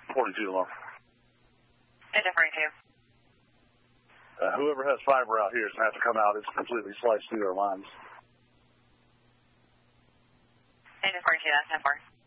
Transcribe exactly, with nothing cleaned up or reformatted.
forty-two alarm. Engine forty-two. Uh, whoever has fiber out here is going to have to come out. It's completely sliced through our lines. Engine forty-two, that's ten four.